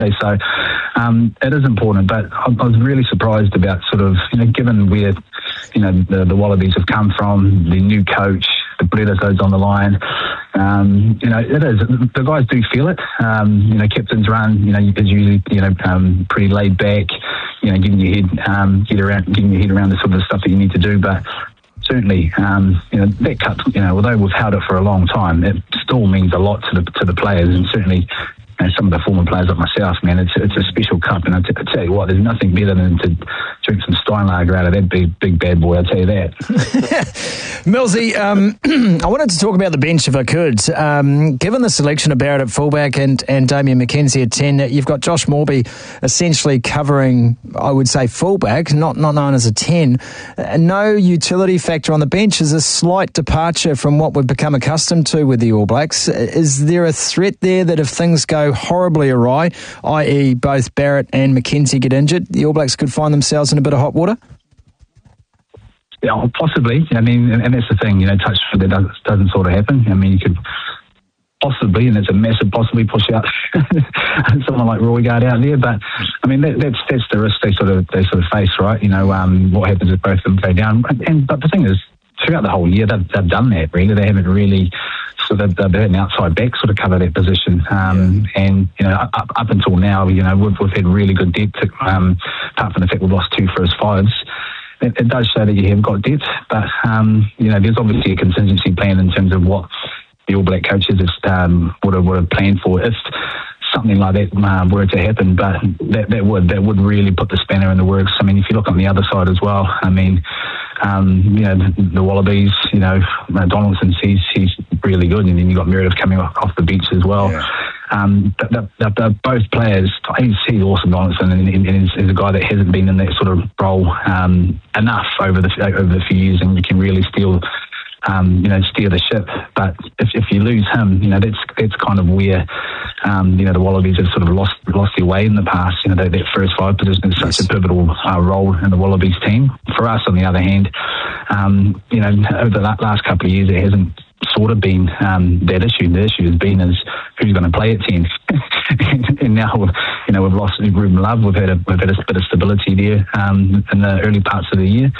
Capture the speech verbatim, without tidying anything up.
So um, it is important, but I, I was really surprised about sort of, you know, given where, you know, the, the Wallabies have come from, the new coach, the Bledisloe's on the line. Um, you know, it is. The guys do feel it. Um, you know, captain's run, you know, is usually, you know, um, pretty laid back, you know, getting your head, um, get around, getting your head around the sort of stuff that you need to do. But certainly, um, you know, that cup, you know, although we've held it for a long time, it still means a lot to the to the players, and certainly, you know, some of the former players like myself, man, it's it's a special cup, and I, t- I tell you what, there's nothing better than to drink some Steinlager out of that big big bad boy. I'll tell you that. Millsy, um, I wanted to talk about the bench if I could. Um, given the selection of Barrett at fullback and, and Damian McKenzie at ten, you've got Josh Morby essentially covering, I would say, fullback, not not known as a ten. Uh, no utility factor on the bench is a slight departure from what we've become accustomed to with the All Blacks. Is there a threat there that if things go horribly awry, that is both Barrett and McKenzie get injured, the All Blacks could find themselves in a bit of hot water? Yeah, possibly. I mean, and, and that's the thing, you know, touch that doesn't, doesn't sort of happen. I mean, you could possibly, and it's a massive possibly, push out someone like Roigard out there. But I mean, that, that's that's the risk they sort of they sort of face, right? You know, um, what happens if both of them go down? And, and but the thing is, throughout the whole year, they've, they've done that. Really, they haven't really. So they've, they've had an outside back sort of cover that position, um, yeah. and you know, up, up until now, you know, we've, we've had really good depth. Um, apart from the fact we've lost two first fives. It, it does show that you have got depth, but um, you know, there's obviously a contingency plan in terms of what the All Black coaches have, um, would have, would have planned for if something like that uh, were to happen. But that, that would that would really put the spanner in the works. I mean, if you look on the other side as well, I mean, um, you know, the, the Wallabies, you know, uh, Donaldson, he's he's really good, and then you got Meredith coming off, off the beach as well. Yeah. Um, they're, they're, they're both players. He's, he's awesome, Donaldson, and, and, and he's, he's a guy that hasn't been in that sort of role um, enough over the over the few years, and you can really steal, um, you know, steer the ship. But if, if you lose him, you know, that's that's kind of where, um, you know, the Wallabies have sort of lost lost their way in the past. You know, that, that first five position is such yes. a pivotal uh, role in the Wallabies team. For us, on the other hand, um, you know, over the last couple of years, it hasn't sort of been um, that issue. The issue has been is who's going to play at ten. And now, you know, we've lost Ruben Love. We've had a, we've had a bit of stability there um, in the early parts of the year.